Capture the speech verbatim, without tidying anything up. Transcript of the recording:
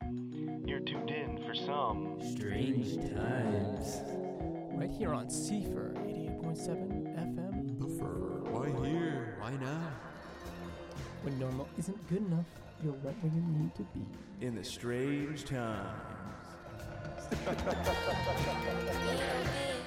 You're tuned in for some Strange Times. Right here on Seafer eighty-eight point seven F M. Buffer. Why here? Why now? When normal isn't good enough, you're right where you need to be. In the strange times.